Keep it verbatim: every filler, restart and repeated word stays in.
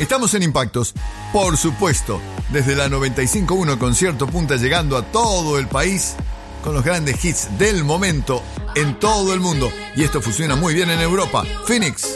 Estamos en Impactos, por supuesto, desde la noventa y cinco punto uno Concierto Punta, llegando a todo el país con los grandes hits del momento en todo el mundo. Y esto funciona muy bien en Europa. Phoenix.